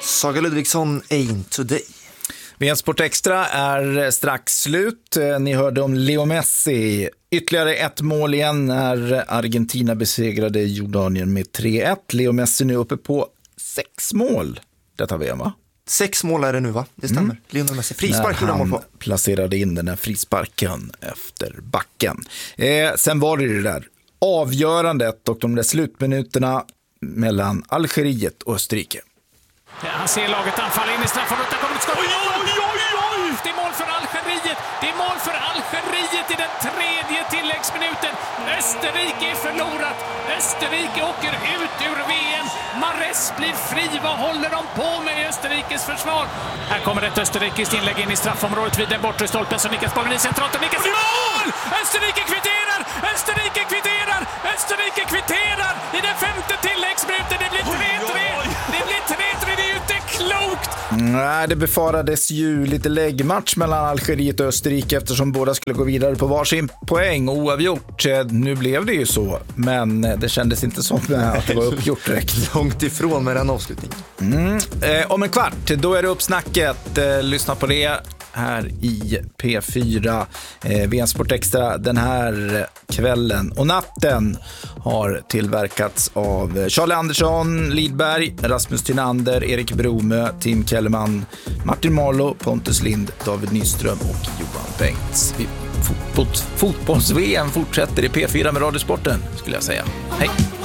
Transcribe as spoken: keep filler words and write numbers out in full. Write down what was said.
Saga Ludvigsson, Ain Today. V M Sport Extra är strax slut. Ni hörde om Leo Messi. Ytterligare ett mål igen när Argentina besegrade Jordanien med tre ett. Leo Messi nu uppe på sex mål. Detta V M, va? Sex mål är det nu, va? Det stämmer. Mm. Lionel Messi. Frispark gjorde mål på. Placerade in den här frisparken efter backen. Eh, sen var det det där avgörandet och de där slutminuterna mellan Algeriet och Österrike. Ja, han ser laget anfalla in i straffområdet. Där kommer ett skott. Oj, oj, oj, oj! Det är mål för Algeriet. Det är mål för Algeriet i den tredje tilläggsminuten. Österrike är förlorat. Österrike åker ut ur V M. Mahrez blir fri. Vad håller de på med i Österrikes försvar? Här kommer ett österrikiskt inlägg in i straffområdet vid den bortre stolpen som nickas bollen i centralt och nickas i mål! Österrike kvitterar! Österrike kvitterar! Österrike kvitterar i den femte tilläggsminuten. Det blir tre tre. Det blir tre tre. Det är ju inte klokt! Nej, det befarades ju lite läggmatch mellan Algeriet och Österrike eftersom båda skulle gå vidare på varsin poäng oavgjort. Nu blev det ju så, men det kändes inte som att det var uppgjort direkt. Långt ifrån med den avslutningen. Mm. Eh, om en kvart, då är det uppsnacket. Eh, lyssna på det här i P fyra. eh, V M Sport Extra den här kvällen och natten har tillverkats av Charlie Andersson, Lidberg, Rasmus Tynander, Erik Bromö, Tim Kellerman, Martin Marlo, Pontus Lind, David Nyström och Johan Bengts. Fotbolls-V M fortsätter i P fyra med Radiosporten, skulle jag säga. Hej!